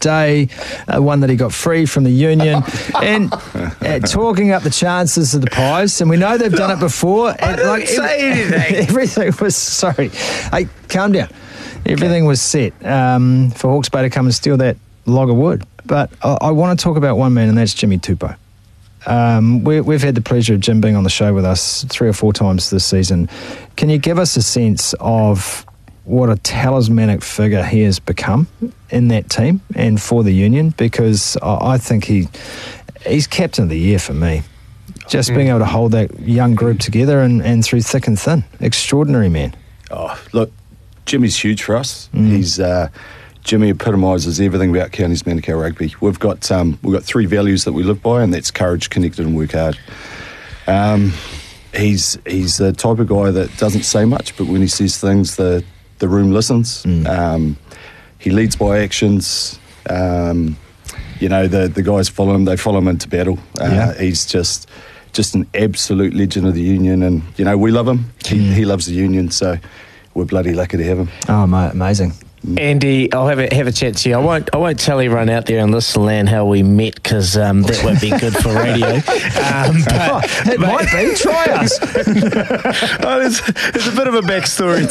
day, one that he got free from the union, and talking up the chances of the Pies. And we know they've done it before. I didn't say anything. Everything was, sorry. Hey, calm down. Everything was set for Hawke's Bay to come and steal that log of wood. But I want to talk about one man, and that's Jimmy Tupou. We've had the pleasure of Jim being on the show with us 3 or 4 times this season. Can you give us a sense of what a talismanic figure he has become in that team and for the Union? Because I think he's captain of the year for me. Just being able to hold that young group together and through thick and thin. Extraordinary man. Oh, look, Jimmy's huge for us. Jimmy epitomises everything about Counties Manukau rugby. We've got 3 values that we live by, and that's courage, connected and work hard. He's the type of guy that doesn't say much, but when he says things, the room listens. He leads by actions. The guys follow him. They follow him into battle. He's just an absolute legend of the Union, and we love him. He loves the Union, so we're bloody lucky to have him. Oh, mate, amazing. Andy, I'll have a chat to you. I won't tell everyone out there in Listener Land how we met, because that won't be good for radio. It might be. Try us. There's a bit of a backstory